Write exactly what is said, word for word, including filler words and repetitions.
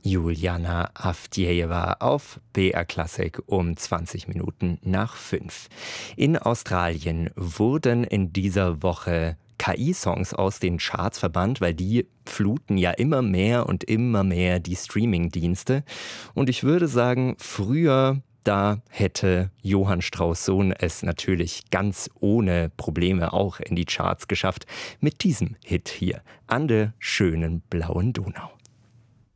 Juliana Avdijeva auf B R Klassik um zwanzig Minuten nach fünf. In Australien wurden in dieser Woche K I-Songs aus den Charts verbannt, weil die fluten ja immer mehr und immer mehr die Streaming-Dienste. Und ich würde sagen, früher, da hätte Johann Strauss Sohn es natürlich ganz ohne Probleme auch in die Charts geschafft mit diesem Hit hier, An der schönen blauen Donau.